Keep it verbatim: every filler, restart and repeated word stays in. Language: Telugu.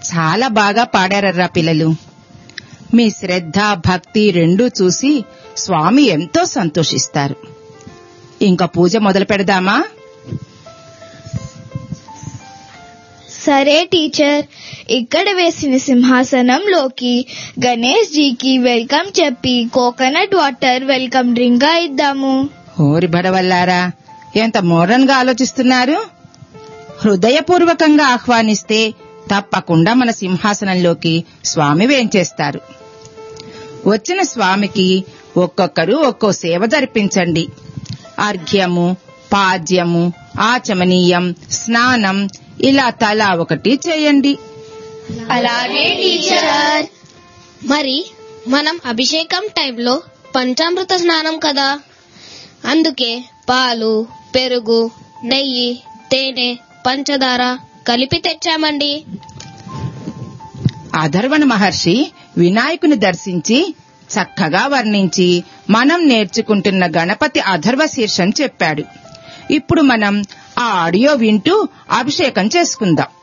చాలా బాగా పాడారర్రా పిల్లలు. మీ శ్రద్ధ భక్తి రెండూ చూసి స్వామి ఎంతో సంతోషిస్తారు. ఇంకా పూజ మొదలు పెడదామా? సరే టీచర్, ఇక్కడ వేసిన సింహాసనంలోకి గణేష్ జీకి వెల్కమ్ చెప్పి కోకోనట్ వాటర్ వెల్కమ్ డ్రింక్ గా ఇద్దాము. ఓరి బడవల్లారా, ఎంత మోడర్న్ గా ఆలోచిస్తున్నారు. హృదయపూర్వకంగా ఆహ్వానిస్తే తప్పకుండా మన సింహాసనంలోకి స్వామి వేంచేస్తారు. వచ్చిన స్వామికి ఒక్కొక్కరు ఒక్కో సేవ జరిపించండి. అర్ఘ్యము, పాద్యము, ఆచమనీయం, స్నానం ఇలా తలా ఒకటి చేయండి. అలాగే టీచర్. మరి మనం అభిషేకం టైంలో పంచామృత స్నానం కదా, అందుకే పాలు, పెరుగు, నెయ్యి, తేనె, పంచదార కలిపి తెచ్చామండి. అధర్వణ మహర్షి వినాయకుని దర్శించి చక్కగా వర్ణించి మనం నేర్చుకుంటున్న గణపతి అధర్వ శీర్షం చెప్పాడు. ఇప్పుడు మనం ఆ ఆడియో వింటూ అభిషేకం చేసుకుందాం.